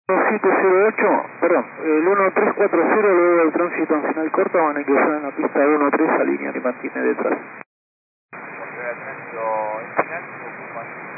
708, perdón, el 1340 luego del tránsito en final corto van a ingresar en la pista 13 alinean y mantiene detrás. Cuando era tránsito en final, ocupan